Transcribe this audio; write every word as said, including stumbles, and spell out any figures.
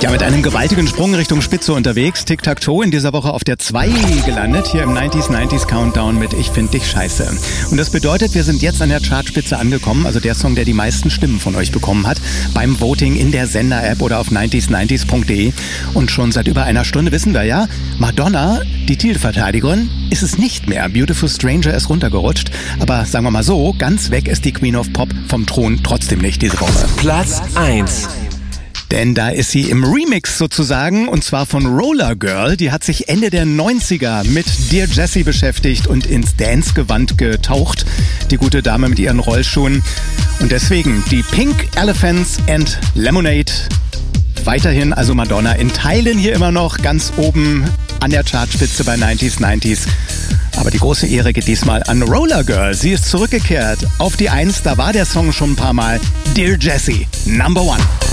Ja, mit einem gewaltigen Sprung Richtung Spitze unterwegs. Tic-Tac-Toe in dieser Woche auf der zwei gelandet, hier im neunziger neunziger Countdown mit Ich find dich scheiße. Und das bedeutet, wir sind jetzt an der Chartspitze angekommen, also der Song, der die meisten Stimmen von euch bekommen hat, beim Voting in der Sender-App oder auf neunzig neunzig punkt de. Und schon seit über einer Stunde wissen wir ja, Madonna, die Titelverteidigerin, ist es nicht mehr. Beautiful Stranger ist runtergerutscht. Aber sagen wir mal so, ganz weg ist die Queen of Pop vom Thron trotzdem nicht diese Woche. Platz eins. Denn da ist sie im Remix sozusagen, und zwar von Roller Girl. Die hat sich Ende der neunziger mit Dear Jessie beschäftigt und ins Dance-Gewand getaucht. Die gute Dame mit ihren Rollschuhen. Und deswegen die Pink Elephants and Lemonade. Weiterhin also Madonna in Teilen hier immer noch ganz oben an der Chartspitze bei neunzig neunzig. Aber die große Ehre geht diesmal an Roller Girl. Sie ist zurückgekehrt auf die Eins. Da war der Song schon ein paar Mal. Dear Jessie, Number One.